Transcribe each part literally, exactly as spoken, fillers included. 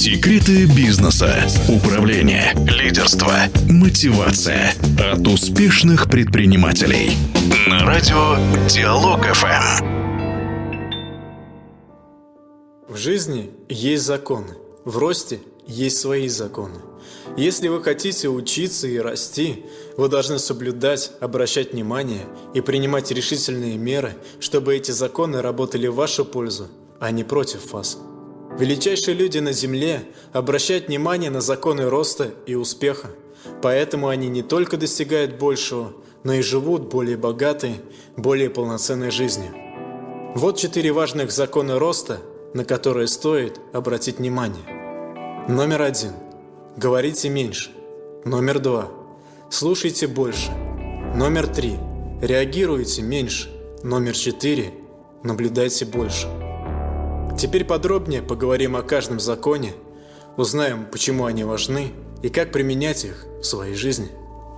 Секреты бизнеса, управления, лидерства, мотивация от успешных предпринимателей. На радио Диалог эф эм. В жизни есть законы, в росте есть свои законы. Если вы хотите учиться и расти, вы должны соблюдать, обращать внимание и принимать решительные меры, чтобы эти законы работали в вашу пользу, а не против вас. Величайшие люди на Земле обращают внимание на законы роста и успеха, поэтому они не только достигают большего, но и живут более богатой, более полноценной жизнью. Вот четыре важных закона роста, на которые стоит обратить внимание. Номер один. Говорите меньше. Номер два. Слушайте больше. Номер три. Реагируйте меньше. Номер четыре. Наблюдайте больше. Теперь подробнее поговорим о каждом законе, узнаем, почему они важны и как применять их в своей жизни.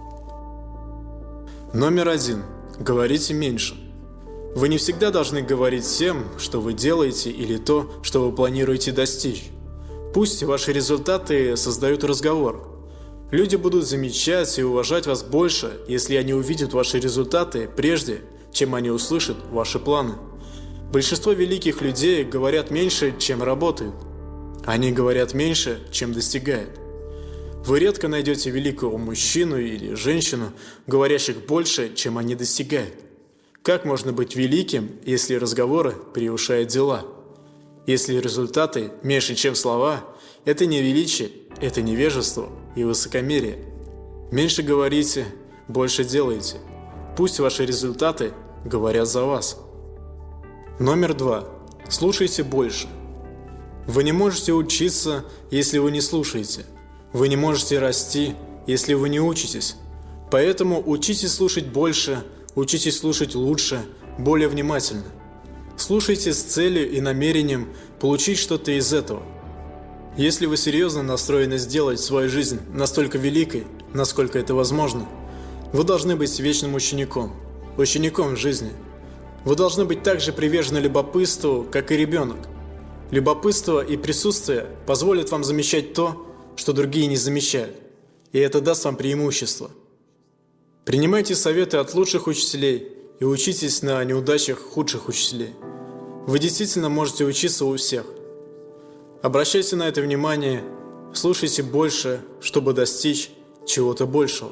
Номер один. Говорите меньше. Вы не всегда должны говорить всем, что вы делаете или то, что вы планируете достичь. Пусть ваши результаты создают разговор. Люди будут замечать и уважать вас больше, если они увидят ваши результаты прежде, чем они услышат ваши планы. Большинство великих людей говорят меньше, чем работают. Они говорят меньше, чем достигают. Вы редко найдете великого мужчину или женщину, говорящих больше, чем они достигают. Как можно быть великим, если разговоры превышают дела? Если результаты меньше, чем слова, это не величие, это невежество и высокомерие. Меньше говорите, больше делайте. Пусть ваши результаты говорят за вас. Номер два. Слушайте больше. Вы не можете учиться, если вы не слушаете. Вы не можете расти, если вы не учитесь. Поэтому учитесь слушать больше, учитесь слушать лучше, более внимательно. Слушайте с целью и намерением получить что-то из этого. Если вы серьезно настроены сделать свою жизнь настолько великой, насколько это возможно, вы должны быть вечным учеником, учеником в жизни. Вы должны быть так же привержены любопытству, как и ребенок. Любопытство и присутствие позволят вам замечать то, что другие не замечают, и это даст вам преимущество. Принимайте советы от лучших учителей и учитесь на неудачах худших учителей. Вы действительно можете учиться у всех. Обращайте на это внимание, слушайте больше, чтобы достичь чего-то большего.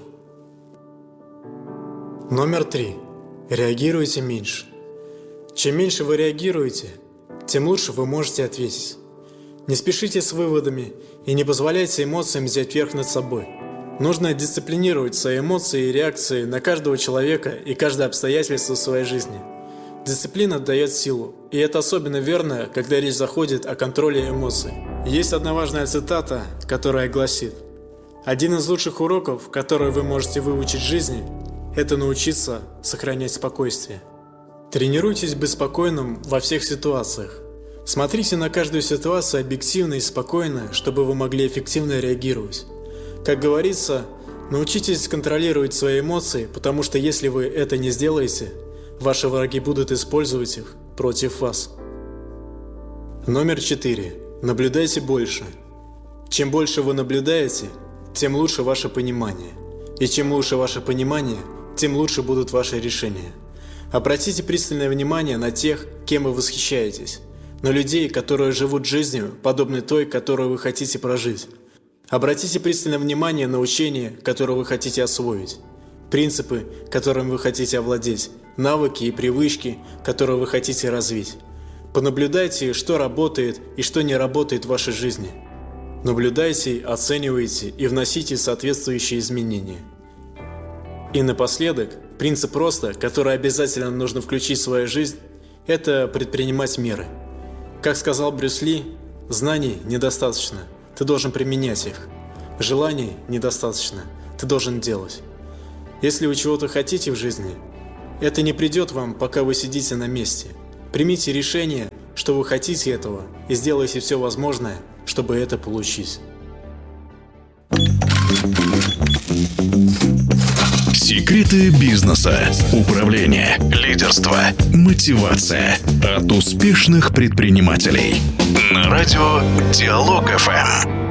Номер три. Реагируйте меньше. Чем меньше вы реагируете, тем лучше вы можете ответить. Не спешите с выводами и не позволяйте эмоциям взять верх над собой. Нужно дисциплинировать свои эмоции и реакции на каждого человека и каждое обстоятельство в своей жизни. Дисциплина дает силу, и это особенно верно, когда речь заходит о контроле эмоций. Есть одна важная цитата, которая гласит: «Один из лучших уроков, которые вы можете выучить в жизни, это научиться сохранять спокойствие». Тренируйтесь быть спокойным во всех ситуациях. Смотрите на каждую ситуацию объективно и спокойно, чтобы вы могли эффективно реагировать. Как говорится, научитесь контролировать свои эмоции, потому что если вы это не сделаете, ваши враги будут использовать их против вас. Номер четыре. Наблюдайте больше. Чем больше вы наблюдаете, тем лучше ваше понимание. И чем лучше ваше понимание, тем лучше будут ваши решения. Обратите пристальное внимание на тех, кем вы восхищаетесь, на людей, которые живут жизнью, подобной той, которую вы хотите прожить. Обратите пристальное внимание на учения, которые вы хотите освоить, принципы, которыми вы хотите овладеть, навыки и привычки, которые вы хотите развить. Понаблюдайте, что работает и что не работает в вашей жизни. Наблюдайте, оценивайте и вносите соответствующие изменения. И напоследок, принцип роста, который обязательно нужно включить в свою жизнь, это предпринимать меры. Как сказал Брюс Ли, знаний недостаточно, ты должен применять их. Желаний недостаточно, ты должен делать. Если вы чего-то хотите в жизни, это не придет вам, пока вы сидите на месте. Примите решение, что вы хотите этого, и сделайте все возможное, чтобы это получить. Секреты бизнеса, управления, лидерства, мотивация от успешных предпринимателей. На радио Диалог эф эм.